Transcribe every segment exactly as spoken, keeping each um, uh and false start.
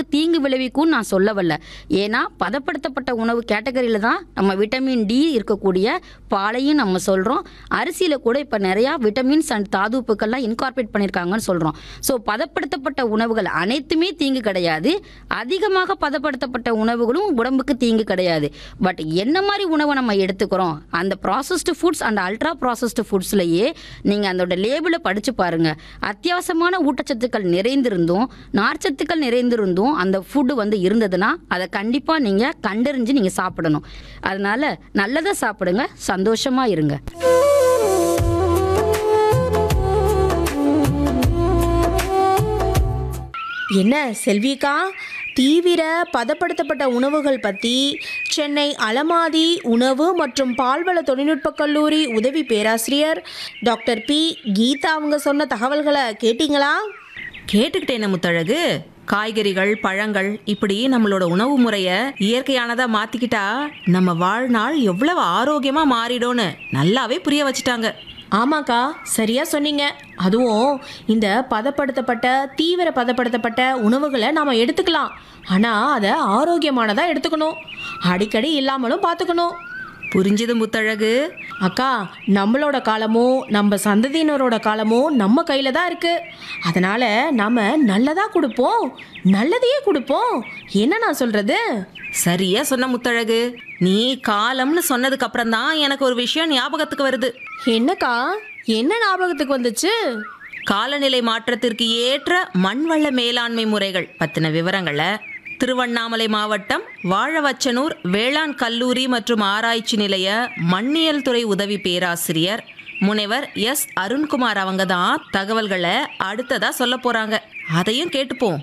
தீங்கு விளைவிக்கும்னு நான் சொல்ல வரல. ஏன்னா பதப்படுத்தப்பட்ட உணவு கேட்டகரியில் தான் நம்ம விட்டமின் டி இருக்கக்கூடிய பாலையும் நம்ம சொல்கிறோம். அரிசியில் கூட இப்போ நிறையா விட்டமின்ஸ் அண்ட் தாதுப்புக்கள்லாம் இன்கார்பரேட் பண்ணியிருக்காங்கன்னு சொல்கிறோம். ஸோ பதப்படுத்தப்பட்ட உணவுகள் அனைத்துமே தீங்கு கிடையாது. அதிகமாக பதப்படுத்தப்பட்ட உணவுகளும் உடம்புக்கு தீங்கு கிடையாது. பட் என்ன மாதிரி உணவை நம்ம எடுத்துக்கிறோம், அந்த processed foods and ultra processed ஃபுட்ஸ்லையே நீங்கள் அதோட லேபிளை படித்து பாருங்கள். அத்தியாவசியமான ஊட்டச்சத்துக்கள் நிறைந்திருந்தும் நார்ச்சத்துக்கள் நிறைந்திருந்தும் அந்த ஃபுட்டு வந்து இருந்ததுன்னா அதை கண்டிப்பாக நீங்கள் கண்டறிஞ்சு நீங்கள் சாப்பிடணும். அதனால் நல்லதை சாப்பிடுங்க, சந்தோஷமாக இருங்க. என்ன செல்விக்கா, தீவிர பதப்படுத்தப்பட்ட உணவுகள் பற்றி சென்னை அலமாதி உணவு மற்றும் பால்வள தொழில்நுட்ப கல்லூரி உதவி பேராசிரியர் டாக்டர் பி கீதா அவங்க சொன்ன தகவல்களை கேட்டிங்களா? கேட்டுக்கிட்டேன் முத்தழகு. காய்கறிகள், பழங்கள் இப்படி நம்மளோட உணவு முறையை இயற்கையானதாக மாற்றிக்கிட்டா நம்ம வாழ்நாள் எவ்வளவு ஆரோக்கியமாக மாறிடும்னு நல்லாவே புரிய வச்சுட்டாங்க. ஆமாக்கா, சரியா சொன்னீங்க. அதுவும் இந்த பதப்படுத்தப்பட்ட தீவிர பதப்படுத்தப்பட்ட உணவுகளை நாம் எடுத்துக்கலாம், ஆனால் அதை ஆரோக்கியமானதாக எடுத்துக்கணும், அடிக்கடி இல்லாமலும் பார்த்துக்கணும். புரிஞ்சது முத்தழகு. அக்கா, நம்மளோட காலமும் நம்ம சந்ததியினரோட காலமும் நம்ம கையில் தான் இருக்குது. அதனால் நாம் நல்லதாக கொடுப்போம், நல்லதையே கொடுப்போம். என்ன நான் சொல்கிறது? சரியா சொன்ன முத்தழகு. நீ காலம்னு சொன்னதுக்கு அப்புறம் தான் எனக்கு ஒரு விஷயம் ஞாபகத்துக்கு வருது. என்னக்கா, என்ன ஞாபகத்துக்கு வந்துச்சு? காலநிலை மாற்றத்திற்கு ஏற்ற மண்வள மேலாண்மை முறைகள் பற்றின விவரங்களை திருவண்ணாமலை மாவட்டம் வாழவச்சனூர் வேளாண் கல்லூரி மற்றும் ஆராய்ச்சி நிலைய மண்ணியல் துறை உதவி பேராசிரியர் முனைவர் எஸ் அருண்குமார் அவங்க தான் தகவல்களை அடுத்ததா சொல்ல போறாங்க. அதையும் கேட்டுப்போம்.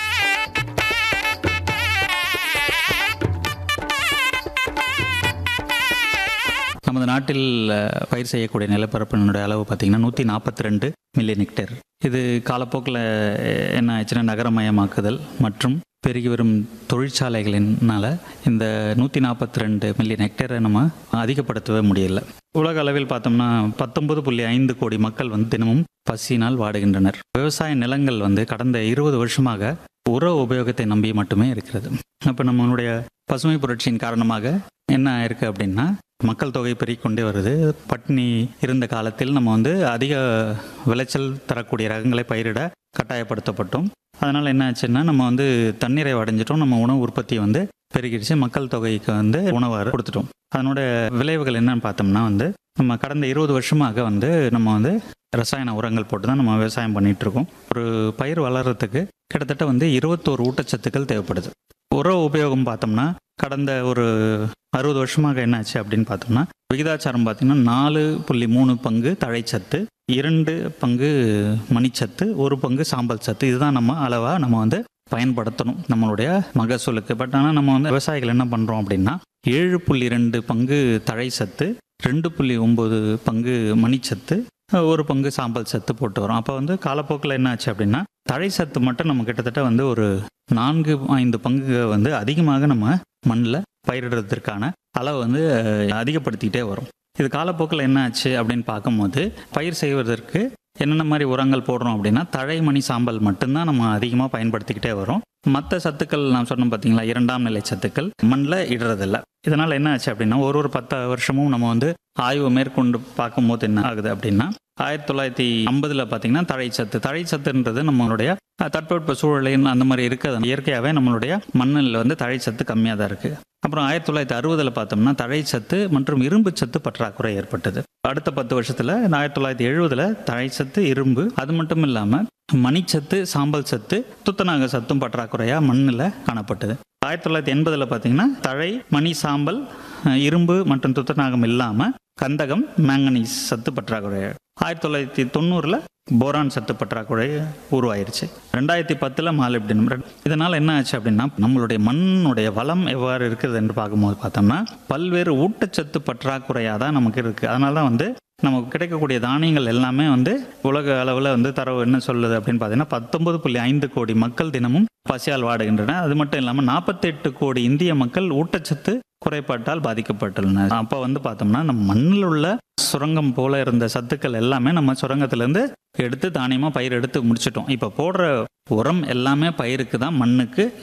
நமது நாட்டில் பயிர் செய்யக்கூடிய நிலப்பரப்பினுடைய அளவு பார்த்திங்கன்னா நூற்றி நாற்பத்தி ரெண்டு மில்லியன் ஹெக்டேர். இது காலப்போக்கில் என்ன ஆச்சுன்னா நகரமயமாக்குதல் மற்றும் பெருகி வரும் தொழிற்சாலைகளினால இந்த நூற்றி நாற்பத்தி ரெண்டு மில்லியன் ஹெக்டேரை நம்ம அதிகப்படுத்தவே முடியல. உலக அளவில் பார்த்தோம்னா பத்தொன்பது புள்ளி ஐந்து கோடி மக்கள் வந்து தினமும் பசியினால் வாடுகின்றனர். விவசாய நிலங்கள் வந்து கடந்த இருபது வருஷமாக உர உபயோகத்தை நம்பி மட்டுமே இருக்கிறது. அப்போ நம்மளுடைய பசுமை புரட்சியின் காரணமாக என்ன ஆயிருக்கு அப்படின்னா மக்கள் தொகை பெருகிக்கொண்டே வருது. பட்டினி இருந்த காலத்தில் நம்ம வந்து அதிக விளைச்சல் தரக்கூடிய ரகங்களை பயிரிட கட்டாயப்படுத்தப்பட்டோம். அதனால் என்ன ஆச்சுன்னா நம்ம வந்து தண்ணீரை அடைஞ்சிட்டோம், நம்ம உணவு உற்பத்தி வந்து பெருகிடுச்சு, மக்கள் தொகைக்கு வந்து உணவை கொடுத்துட்டோம். அதனோட விளைவுகள் என்னன்னு பார்த்தோம்னா வந்து நம்ம கடந்த இருபது வருஷமாக வந்து நம்ம வந்து ரசாயன உரங்கள் போட்டு தான் நம்ம விவசாயம் பண்ணிகிட்டு இருக்கோம். ஒரு பயிர் வளர்கிறதுக்கு கிட்டத்தட்ட வந்து இருபத்தோரு ஊட்டச்சத்துக்கள் தேவைப்படுது. உர உபயோகம் பார்த்தோம்னா கடந்த ஒரு அறுபது வருஷமாக என்னாச்சு அப்படின்னு பார்த்தோம்னா விகிதாச்சாரம் பார்த்திங்கன்னா நாலு புள்ளி மூணு பங்கு தழைச்சத்து, இரண்டு பங்கு மணிச்சத்து, ஒரு பங்கு சாம்பல் சத்து, இதுதான் நம்ம அளவாக நம்ம வந்து பயன்படுத்தணும் நம்மளுடைய மகசூலுக்கு. பட் ஆனால் நம்ம வந்து விவசாயிகள் என்ன பண்ணுறோம் அப்படின்னா ஏழு புள்ளி ரெண்டு பங்கு தழைச்சத்து, ரெண்டு புள்ளி ஒம்பது பங்கு மணிச்சத்து, ஒரு பங்கு சாம்பல் சத்து போட்டு வரோம். அப்போ வந்து காலப்போக்கில் என்ன ஆச்சு அப்படின்னா தழை சத்து மட்டும் நம்ம கிட்டத்தட்ட வந்து ஒரு நான்கு ஐந்து பங்கு வந்து அதிகமாக நம்ம மண்ணில் பயிரிடுறதுக்கான அளவு வந்து அதிகப்படுத்திக்கிட்டே வரும். இது காலப்போக்கில் என்ன ஆச்சு அப்படின்னு பார்க்கும்போது பயிர் செய்வதற்கு என்னென்ன மாதிரி உரங்கள் போடுறோம் அப்படின்னா தழை மணி சாம்பல் மட்டும்தான் நம்ம அதிகமாக பயன்படுத்திக்கிட்டே வரோம். மற்ற சத்துக்கள் நான் சொன்னோம் பார்த்தீங்களா, இரண்டாம் நிலை சத்துக்கள் மண்ணில் இடுறதில்ல. இதனால் என்ன ஆச்சு அப்படின்னா ஒரு ஒரு பத்து வருஷமும் நம்ம வந்து ஆய்வு மேற்கொண்டு பார்க்கும்போது என்ன ஆகுது அப்படின்னா ஆயிரத்தி தொள்ளாயிரத்தி ஐம்பதுல பார்த்தீங்கன்னா தழைச்சத்து தழைச்சத்துன்றது நம்மளுடைய தட்பவெட்ப சூழலின் அந்த மாதிரி இருக்கிறது இயற்கையாகவே நம்மளுடைய மண்ணில் வந்து தழைச்சத்து கம்மியாக தான் இருக்குது. அப்புறம் ஆயிரத்தி தொள்ளாயிரத்தி அறுபதில் பார்த்தோம்னா தழைச்சத்து மற்றும் இரும்பு சத்து பற்றாக்குறை ஏற்பட்டது. அடுத்த பத்து வருஷத்தில் ஆயிரத்தி தொள்ளாயிரத்தி எழுபதில் தழைச்சத்து, இரும்பு, அது மட்டும் இல்லாமல் மணிச்சத்து, சாம்பல் சத்து, துத்தநாக சத்தும் பற்றாக்குறையாக மண்ணில் காணப்பட்டது. ஆயிரத்தி தொள்ளாயிரத்தி எண்பதில் பார்த்தீங்கன்னா தழை, மணி, சாம்பல், இரும்பு மற்றும் துத்தநாகம் இல்லாமல் கந்தகம், மேங்கனீஸ் சத்து பற்றாக்குறை. ஆயிரத்தி தொள்ளாயிரத்தி தொண்ணூறில் போரான் சத்து பற்றாக்குறை உருவாயிருச்சு. ரெண்டாயிரத்தி பத்தில் மாலிப்டினம். இதனால் என்ன ஆச்சு அப்படின்னா நம்மளுடைய மண்ணுடைய வளம் எவ்வாறு இருக்குது என்று பார்க்கும்போது பார்த்தோம்னா பல்வேறு ஊட்டச்சத்து பற்றாக்குறையாக தான் நமக்கு இருக்குது. அதனால தான் வந்து நமக்கு கிடைக்கக்கூடிய தானியங்கள் எல்லாமே வந்து உலக அளவில் வந்து தரவு என்ன சொல்லுது அப்படின்னு பார்த்தீங்கன்னா பத்தொன்பது புள்ளி ஐந்து கோடி மக்கள் தினமும் பசியால் வாடுகின்றன. அது மட்டும் இல்லாமல் நாற்பத்தி எட்டு கோடி இந்திய மக்கள் ஊட்டச்சத்து குறைபாட்டால் பாதிக்கப்பட்டுள்ளனர். அப்போ வந்து பார்த்தோம்னா நம்ம மண்ணில் உள்ள சுரங்கம் போல இருந்த சத்துக்கள் எல்லாமே நம்ம சுரங்கத்திலேருந்து எடுத்து தானியமாக பயிர் எடுத்து முடிச்சிட்டோம். இப்போ போடுற உரம் எல்லாமே பயிருக்கு தான், மண்ணுக்கு